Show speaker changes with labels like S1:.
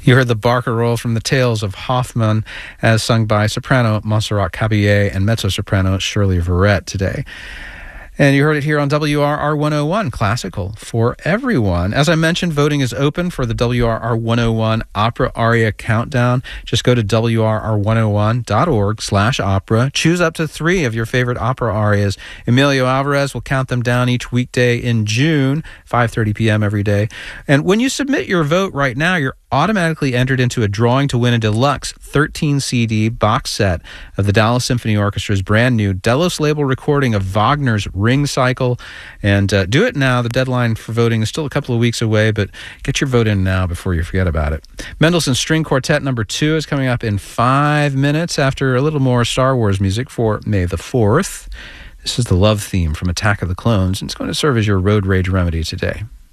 S1: You heard the barcarolle from the Tales of Hoffmann as sung by soprano Montserrat Caballé and mezzo-soprano Shirley Verrett today. And you heard it here on WRR 101, Classical for Everyone. As I mentioned, voting is open for the WRR 101 Opera Aria Countdown. Just go to WRR101.org/opera. Choose up to 3 of your favorite opera arias. Emilio Alvarez will count them down each weekday in June, 5:30 p.m. every day. And when you submit your vote right now, you're automatically entered into a drawing to win a deluxe 13-CD box set of the Dallas Symphony Orchestra's brand new Delos label recording of Wagner's Ring Cycle. And do it now. The deadline for voting is still a couple of weeks away, but get your vote in now before you forget about it. Mendelssohn's String Quartet No. 2 is coming up in 5 minutes after a little more Star Wars music for May the 4th. This is the love theme from Attack of the Clones, and it's going to serve as your road rage remedy today.